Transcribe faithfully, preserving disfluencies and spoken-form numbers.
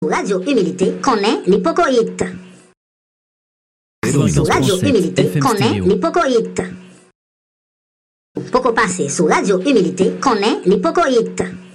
Radio Humilité connaît l'hypocoïte. Sous Radio Humilité connaît l'hypocoïte. Poco passé sous Radio Humilité connaît l'hypocoïte.